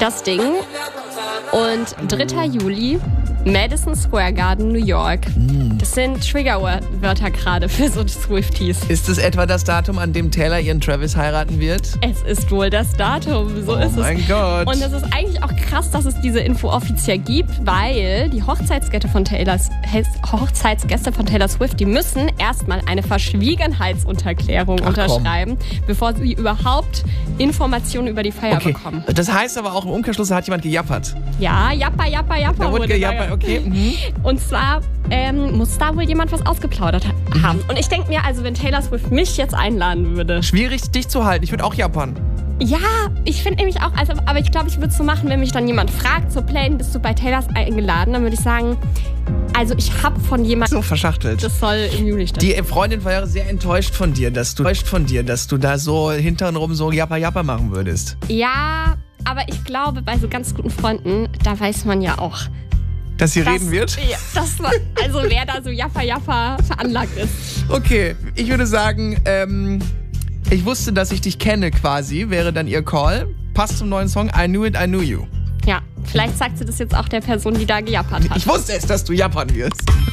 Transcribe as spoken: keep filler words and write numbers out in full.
das Ding. Und dritter Juli, Madison Square Garden, New York. Das sind Triggerwörter gerade für so Swifties. Ist es etwa das Datum, an dem Taylor ihren Travis heiraten wird? Es ist wohl das Datum, so oh ist es. Oh mein Gott. Und es ist eigentlich auch krass, dass es diese Info offiziell gibt, weil die Hochzeitsgäste von Taylor, Hochzeitsgäste von Taylor Swift, die müssen erstmal eine Verschwiegenheitsunterklärung Ach, unterschreiben, komm. bevor sie überhaupt Informationen über die Feier okay. bekommen. Das heißt aber auch im Umkehrschluss, da hat jemand gejappert. Ja, jappa, jappa, jappa. Da wurde gejappert, okay. Mhm. Und zwar ähm, muss da wohl jemand was ausgeplaudert ha- haben. Und ich denke mir, also wenn Taylor Swift mich jetzt einladen würde. Schwierig, dich zu halten. Ich würde auch jappern. Ja, ich finde nämlich auch, also, aber ich glaube, ich würde es so machen, wenn mich dann jemand fragt, so Plain, bist du bei Taylors eingeladen? Dann würde ich sagen, also ich habe von jemandem... So verschachtelt. Das soll im Juli stattfinden. Die Freundin war ja sehr enttäuscht von dir, dass du, enttäuscht von dir, dass du da so hintenrum so jappa jappa machen würdest. Ja, aber ich glaube, bei so ganz guten Freunden, da weiß man ja auch... Dass sie das, reden wird? Ja, das, also wer da so jappa jappa veranlagt ist. Okay, ich würde sagen, ähm... ich wusste, dass ich dich kenne quasi, wäre dann ihr Call. Passt zum neuen Song I Knew It, I Knew You. Ja, vielleicht sagt sie das jetzt auch der Person, die da gejappert hat. Ich wusste es, dass du jappern wirst.